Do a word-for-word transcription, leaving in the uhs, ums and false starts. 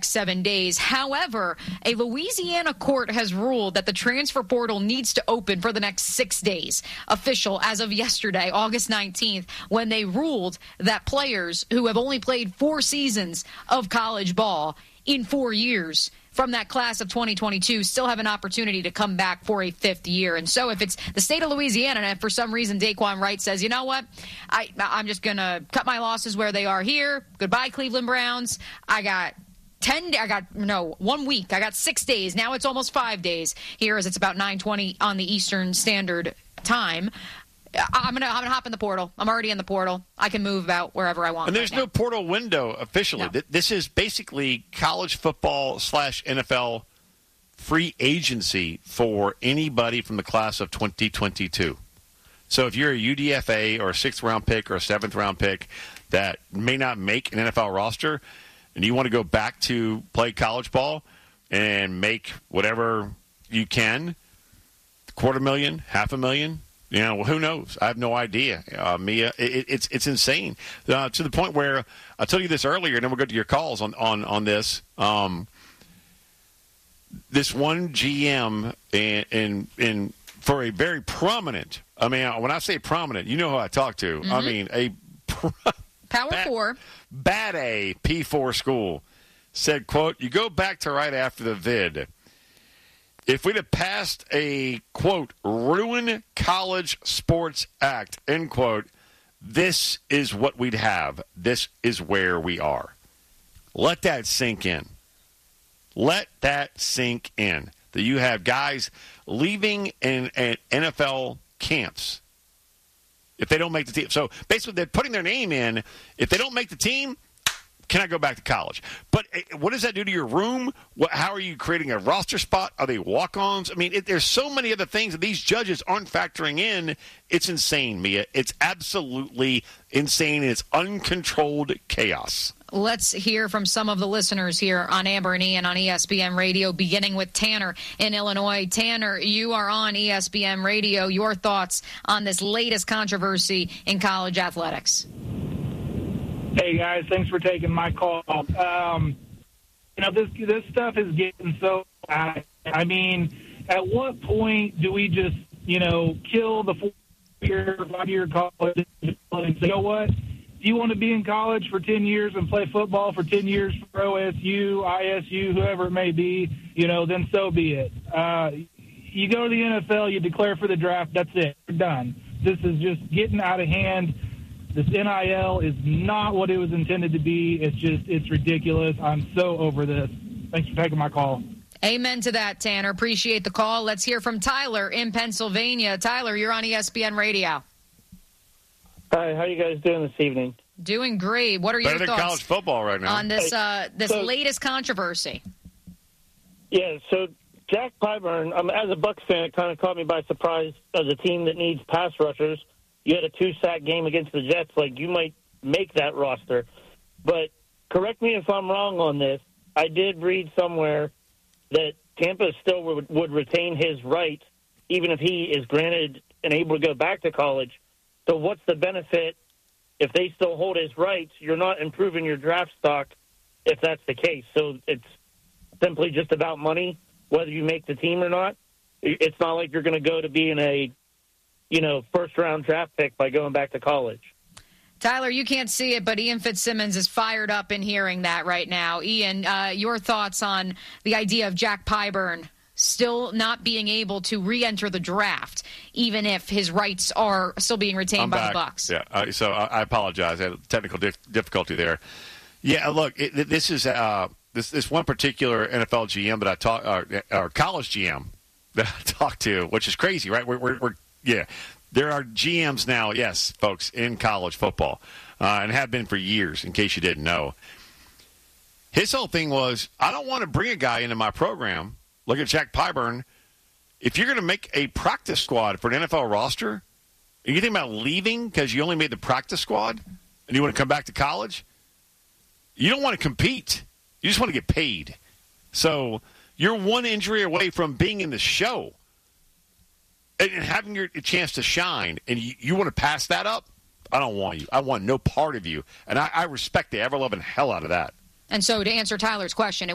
next seven days. However, a Louisiana court has ruled that the transfer portal needs to open for the next six days. Official as of yesterday, August nineteenth, when they ruled that players who have only played four seasons of college ball in four years from that class of twenty twenty-two still have an opportunity to come back for a fifth year. And so if it's the state of Louisiana, and if for some reason Daquan Wright says, you know what, I, I'm just going to cut my losses where they are here. Goodbye, Cleveland Browns. I got ten, I got, no, one week. I got six days. Now it's almost five days here as it's about nine twenty on the Eastern Standard Time. I'm gonna, I'm gonna hop in the portal. I'm already in the portal. I can move about wherever I want. And there's right no now. portal window officially. No. This is basically college football slash N F L free agency for anybody from the class of twenty twenty-two. So if you're a U D F A or a sixth round pick or a seventh round pick that may not make an N F L roster, and you want to go back to play college ball and make whatever you can, quarter million, half a million. You know, well, who knows? I have no idea, uh, Mia. It, it's it's insane uh, to the point where I told you this earlier, and then we'll go to your calls on on on this. Um, this one G M in, in in for a very prominent. I mean, when I say prominent, you know who I talk to. Mm-hmm. I mean, a pro- Power bad, four, bad A P four school said, "quote You go back to right after the vid." If we'd have passed a, quote, ruin college sports act, end quote, this is what we'd have. This is where we are. Let that sink in. Let that sink in. That you have guys leaving in, in N F L camps if they don't make the team. So basically they're putting their name in. If they don't make the team, can I go back to college? But what does that do to your room? What, how are you creating a roster spot? Are they walk-ons? I mean, it, there's so many other things that these judges aren't factoring in. It's insane, Mia. It's absolutely insane, and it's uncontrolled chaos. Let's hear from some of the listeners here on Amber and Ian on E S P N Radio, beginning with Tanner in Illinois. Tanner, you are on E S P N Radio. Your thoughts on this latest controversy in college athletics? Hey, guys, thanks for taking my call. Um, you know, this this stuff is getting so bad. I mean, at what point do we just, you know, kill the four-year, five-year college and say, you know what? If you want to be in college for ten years and play football for ten years for O S U, I S U, whoever it may be, you know, then so be it. Uh, you go to the N F L, you declare for the draft, that's it. You're done. This is just getting out of hand. This N I L is not what it was intended to be. It's just, it's ridiculous. I'm so over this. Thanks for taking my call. Amen to that, Tanner. Appreciate the call. Let's hear from Tyler in Pennsylvania. Tyler, you're on E S P N Radio. Hi, how you guys doing this evening? Doing great. What are Better your than thoughts college football right now. on this uh, this So- latest controversy? Yeah, so Jack Pyburn, um, as a Bucs fan, it kind of caught me by surprise as a team that needs pass rushers. You had a two-sack game against the Jets, like you might make that roster. But correct me if I'm wrong on this. I did read somewhere that Tampa still would, would retain his right, even if he is granted and able to go back to college. So what's the benefit if they still hold his rights? You're not improving your draft stock if that's the case. So it's simply just about money, whether you make the team or not. It's not like you're going to go to being a you know, first-round draft pick by going back to college. Tyler, you can't see it, but Ian Fitzsimmons is fired up in hearing that right now. Ian, uh, your thoughts on the idea of Jack Pyburn still not being able to re-enter the draft, even if his rights are still being retained I'm by back. the Bucs? Yeah, uh, so I, I apologize. I had a technical dif- difficulty there. Yeah, look, it, this is uh, this this one particular N F L G M that I talk, uh, or college G M that I talked to, which is crazy, right? We're, we're, we're Yeah, there are G Ms now, yes, folks, in college football, uh, and have been for years, in case you didn't know. His whole thing was, I don't want to bring a guy into my program. Look at Jack Pyburn. If you're going to make a practice squad for an N F L roster, and you think about leaving because you only made the practice squad, and you want to come back to college, you don't want to compete. You just want to get paid. So you're one injury away from being in the show and having your chance to shine, and you, you want to pass that up? I don't want you. I want no part of you. And I, I respect the ever-loving hell out of that. And so to answer Tyler's question,